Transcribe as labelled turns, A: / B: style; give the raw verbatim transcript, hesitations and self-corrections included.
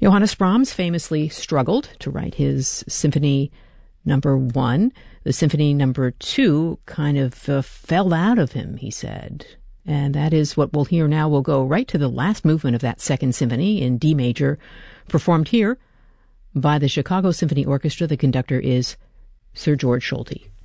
A: Johannes Brahms famously struggled to write his Symphony Number One. The Symphony Number Two kind of uh, fell out of him, he said. And that is what we'll hear now. We'll go right to the last movement of that Second Symphony in D major, performed here by the Chicago Symphony Orchestra. The conductor is Sir George Solti.